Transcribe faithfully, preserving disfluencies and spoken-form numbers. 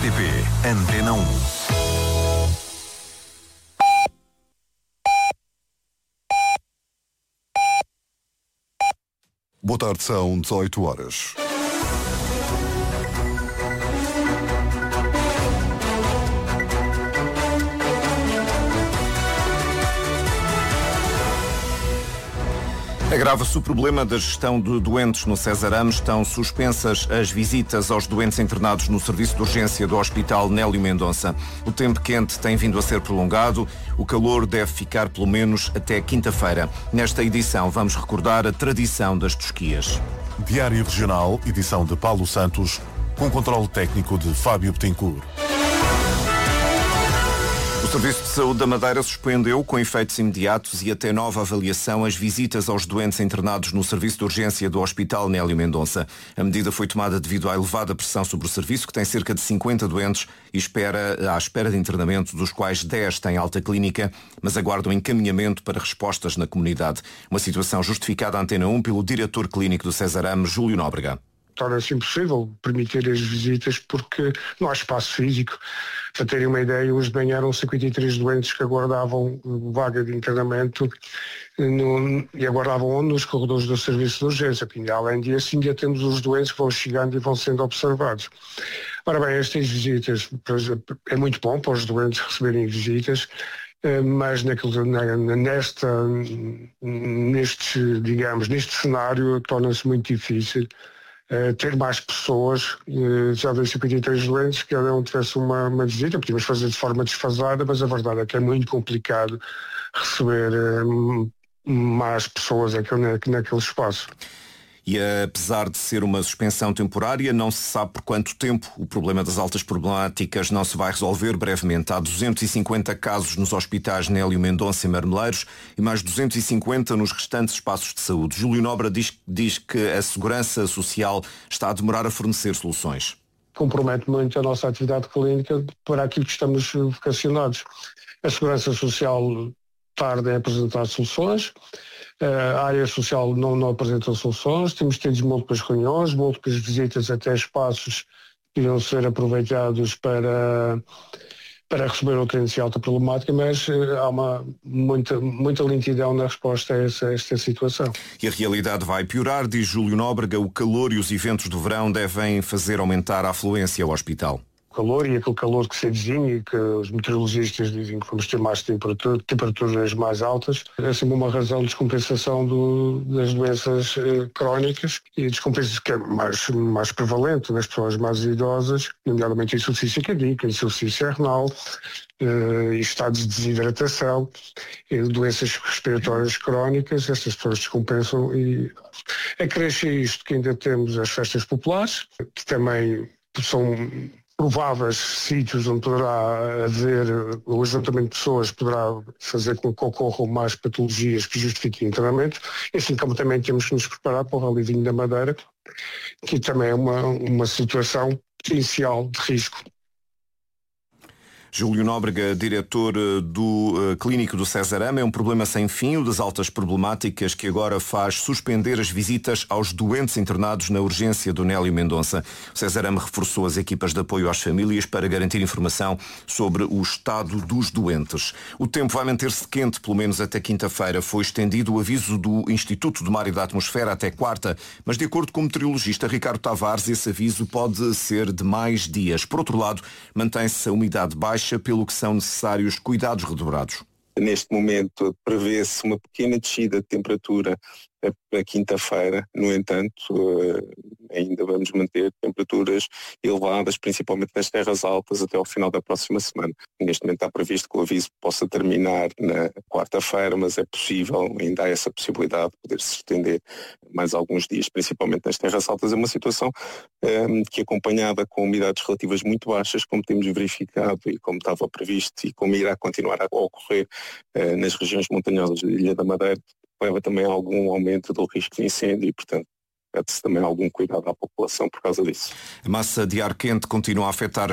T P Antena um. Boa tarde, são dezoito horas. Agrava-se o problema da gestão de doentes no César Amos. Estão suspensas as visitas aos doentes internados no serviço de urgência do Hospital Nélio Mendonça. O tempo quente tem vindo a ser prolongado. O calor deve ficar pelo menos até quinta-feira. Nesta edição vamos recordar a tradição das tosquias. Diário Regional, edição de Paulo Santos, com controle técnico de Fábio Betancourt. O Serviço de Saúde da Madeira suspendeu, com efeitos imediatos e até nova avaliação, as visitas aos doentes internados no serviço de urgência do Hospital Nélio Mendonça. A medida foi tomada devido à elevada pressão sobre o serviço, que tem cerca de cinquenta doentes e espera, à espera de internamento, dos quais dez têm alta clínica, mas aguardam encaminhamento para respostas na comunidade. Uma situação justificada à Antena um pelo diretor clínico do César Amos, Júlio Nóbrega. Torna-se impossível permitir as visitas porque não há espaço físico. Para terem uma ideia, hoje de manhã eram cinquenta e três doentes que aguardavam vaga de internamento no, e aguardavam onde? Nos corredores do serviço de urgência. E, além disso, ainda temos os doentes que vão chegando e vão sendo observados. Ora bem, estas visitas é muito bom para os doentes receberem visitas, mas naquele, nesta, neste, digamos, neste cenário torna-se muito difícil Uh, ter mais pessoas, uh, já de cinquenta e três doentes, que cada um tivesse uma, uma visita, podíamos fazer de forma desfasada, mas a verdade é que é muito complicado receber uh, mais pessoas naquele, naquele espaço. E apesar de ser uma suspensão temporária, não se sabe por quanto tempo. O problema das altas problemáticas não se vai resolver brevemente. Há duzentos e cinquenta casos nos hospitais Nélio Mendonça e Marmeleiros e mais duzentos e cinquenta nos restantes espaços de saúde. Júlio Nóbrega diz, diz que a Segurança Social está a demorar a fornecer soluções. Compromete muito a nossa atividade clínica para aquilo que estamos vocacionados. A Segurança Social tarda em apresentar soluções. A área social não, não apresenta soluções, temos tido múltiplas reuniões, múltiplas visitas até espaços que iriam ser aproveitados para, para receber o cliente de alta problemática, mas há uma, muita, muita lentidão na resposta a essa, a esta situação. E a realidade vai piorar, diz Júlio Nóbrega. O calor e os eventos do verão devem fazer aumentar a afluência ao hospital. Calor e aquele calor que se avizinha e que os meteorologistas dizem que vamos ter mais temperatura, temperaturas mais altas, é sempre uma razão de descompensação do, das doenças eh, crónicas e descompensação que é mais, mais prevalente nas pessoas mais idosas, nomeadamente insuficiência cardíaca, insuficiência renal, eh, estados de desidratação, e doenças respiratórias crónicas. Essas pessoas descompensam e acresce isto que ainda temos as festas populares, que também são prováveis sítios onde poderá haver o ajuntamento de pessoas, poderá fazer com que ocorram mais patologias que justifiquem internamento, e assim como também temos que nos preparar para o Rally Vinho da Madeira, que também é uma, uma situação potencial de risco. Júlio Nóbrega, diretor do uh, Clínico do César Amos. É um problema sem fim, o das altas problemáticas, que agora faz suspender as visitas aos doentes internados na urgência do Nélio Mendonça. O César Amos reforçou as equipas de apoio às famílias para garantir informação sobre o estado dos doentes. O tempo vai manter-se quente, pelo menos até quinta-feira. Foi estendido o aviso do Instituto do Mar e da Atmosfera até quarta, mas de acordo com o meteorologista Ricardo Tavares, esse aviso pode ser de mais dias. Por outro lado, mantém-se a umidade baixa, pelo que são necessários cuidados redobrados. Neste momento prevê-se uma pequena descida de temperatura para quinta-feira, no entanto, ainda vamos manter temperaturas elevadas, principalmente nas terras altas, até ao final da próxima semana. Neste momento está previsto que o aviso possa terminar na quarta-feira, mas é possível, ainda há essa possibilidade de poder se estender mais alguns dias, principalmente nas terras altas. É uma situação um, que, acompanhada com umidades relativas muito baixas, como temos verificado e como estava previsto e como irá continuar a ocorrer uh, nas regiões montanhosas da Ilha da Madeira, leva também a algum aumento do risco de incêndio e, portanto, pede-se também algum cuidado à população por causa disso. A massa de ar quente continua a afetar